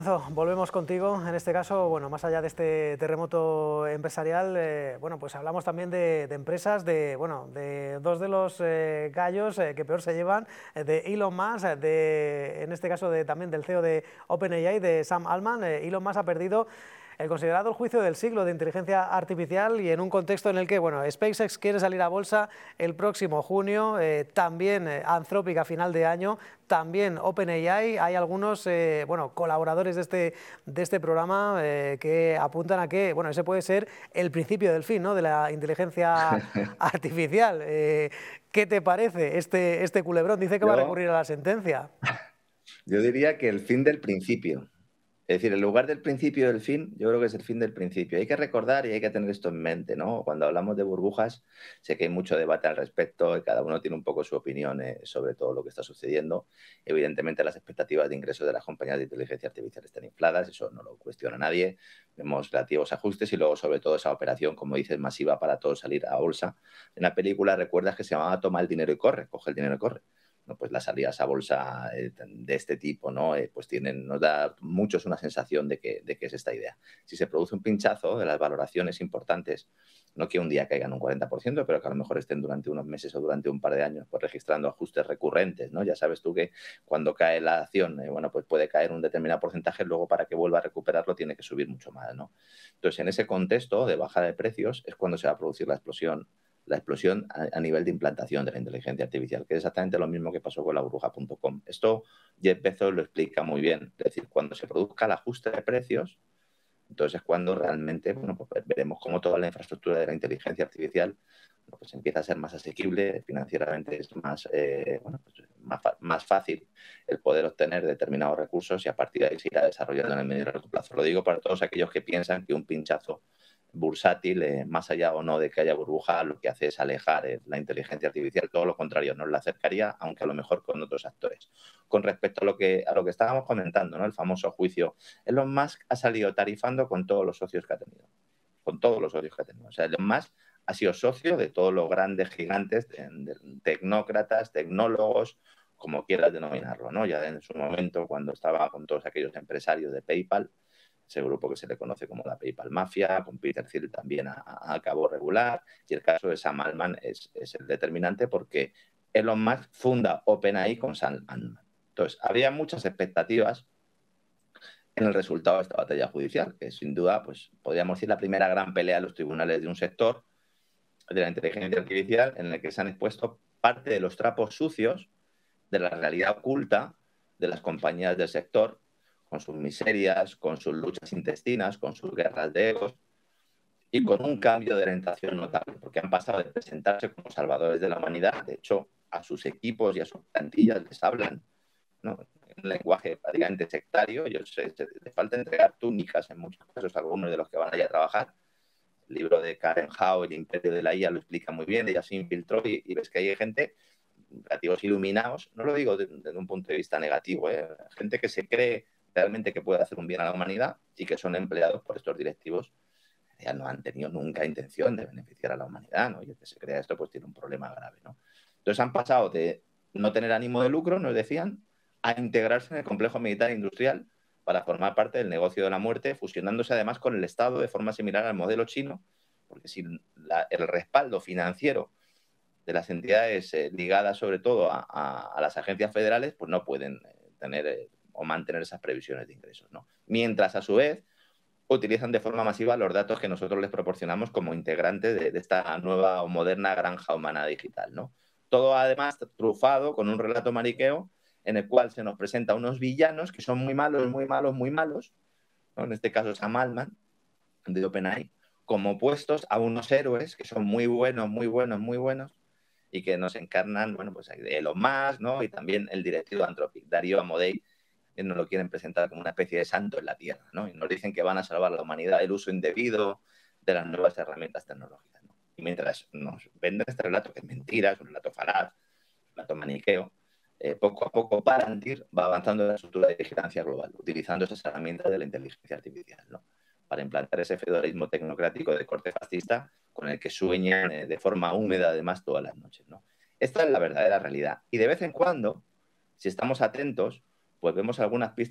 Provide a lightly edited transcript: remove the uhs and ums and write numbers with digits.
Volvemos contigo. En este caso, bueno, más allá de este terremoto empresarial, bueno, pues hablamos también de empresas, de dos de los gallos que peor se llevan, de Elon Musk, en este caso también del CEO de OpenAI, de Sam Altman. Elon Musk ha perdido el considerado el juicio del siglo de inteligencia artificial y en un contexto en el que, bueno, SpaceX quiere salir a bolsa el próximo junio, también Anthropic a final de año, también OpenAI. Hay algunos, colaboradores de este programa que apuntan a que, bueno, ese puede ser el principio del fin, ¿no?, de la inteligencia artificial. ¿Qué te parece este culebrón? Dice que va a Yo, recurrir a la sentencia. yo diría que el fin del principio. Es decir, en lugar del principio del fin, yo creo que es el fin del principio. Hay que recordar y hay que tener esto en mente, ¿no? Cuando hablamos de burbujas, sé que hay mucho debate al respecto y cada uno tiene un poco su opinión sobre todo lo que está sucediendo. Evidentemente, las expectativas de ingresos de las compañías de inteligencia artificial están infladas, eso no lo cuestiona nadie. Vemos relativos ajustes y luego, sobre todo, esa operación, como dices, masiva para todos salir a bolsa. En la película, recuerdas que se llamaba Toma el dinero y corre, coge el dinero y corre. No, pues las salidas a bolsa de este tipo, ¿no? Pues nos da muchos una sensación de que es esta idea. Si se produce un pinchazo de las valoraciones importantes, no que un día caigan un 40%, pero que a lo mejor estén durante unos meses o durante un par de años pues registrando ajustes recurrentes, ¿no? Ya sabes tú que cuando cae la acción, pues puede caer un determinado porcentaje, luego para que vuelva a recuperarlo tiene que subir mucho más, ¿no? Entonces, en ese contexto de bajada de precios es cuando se va a producir la explosión a nivel de implantación de la inteligencia artificial, que es exactamente lo mismo que pasó con la burbuja.com. Esto Jeff Bezos lo explica muy bien. Es decir, cuando se produzca el ajuste de precios, entonces es cuando realmente pues veremos cómo toda la infraestructura de la inteligencia artificial pues empieza a ser más asequible, financieramente es más fácil el poder obtener determinados recursos y a partir de ahí se irá desarrollando en el medio y largo plazo. Lo digo para todos aquellos que piensan que un pinchazo bursátil, más allá o no de que haya burbuja, lo que hace es alejar la inteligencia artificial, todo lo contrario, nos la acercaría, aunque a lo mejor con otros actores. Con respecto a lo que estábamos comentando, ¿no?, el famoso juicio, Elon Musk ha salido tarifando con todos los socios que ha tenido, con todos los socios que ha tenido. O sea, Elon Musk ha sido socio de todos los grandes gigantes, de tecnócratas, tecnólogos, como quieras denominarlo, ¿no? Ya en su momento, cuando estaba con todos aquellos empresarios de PayPal, ese grupo que se le conoce como la PayPal Mafia, con Peter Thiel también acabó regular, y el caso de Sam Altman es el determinante porque Elon Musk funda OpenAI con Sam Altman. Entonces, había muchas expectativas en el resultado de esta batalla judicial, que sin duda, pues podríamos decir la primera gran pelea en los tribunales de un sector de la inteligencia artificial en el que se han expuesto parte de los trapos sucios de la realidad oculta de las compañías del sector, con sus miserias, con sus luchas intestinas, con sus guerras de egos y con un cambio de orientación notable, porque han pasado de presentarse como salvadores de la humanidad, de hecho, a sus equipos y a sus plantillas les hablan, ¿no?, en un lenguaje prácticamente sectario. Les falta entregar túnicas en muchos casos a algunos de los que van allá a trabajar. El libro de Karen Howe, El imperio de la IA, lo explica muy bien. Ella se infiltró y ves que hay gente, creativos iluminados, no lo digo desde un punto de vista negativo, gente que se cree realmente que puede hacer un bien a la humanidad y que son empleados por estos directivos que ya no han tenido nunca intención de beneficiar a la humanidad, ¿no? Y el que se crea esto pues tiene un problema grave, ¿no? Entonces han pasado de no tener ánimo de lucro, nos decían, a integrarse en el complejo militar industrial para formar parte del negocio de la muerte, fusionándose además con el Estado de forma similar al modelo chino, porque sin el respaldo financiero de las entidades ligadas sobre todo a las agencias federales, pues no pueden tener o mantener esas previsiones de ingresos, ¿no? Mientras, a su vez, utilizan de forma masiva los datos que nosotros les proporcionamos como integrantes de esta nueva o moderna granja humana digital, ¿no? Todo además trufado con un relato mariqueo en el cual se nos presenta unos villanos que son muy malos, muy malos, muy malos, ¿no? En este caso Sam Altman, de OpenAI, como opuestos a unos héroes que son muy buenos, muy buenos, muy buenos, y que nos encarnan, bueno, pues Elon Musk, ¿no?, y también el directivo de Anthropic, Darío Amodei, que nos lo quieren presentar como una especie de santo en la Tierra, ¿no? Y nos dicen que van a salvar a la humanidad del uso indebido de las nuevas herramientas tecnológicas, ¿no? Y mientras nos venden este relato, que es mentira, es un relato falaz, un relato maniqueo, poco a poco Palantir va avanzando en la estructura de vigilancia global, utilizando esas herramientas de la inteligencia artificial, ¿no?, para implantar ese feudalismo tecnocrático de corte fascista con el que sueñan de forma húmeda además todas las noches, ¿no? Esta es la verdadera realidad. Y de vez en cuando, si estamos atentos, pues vemos algunas pistas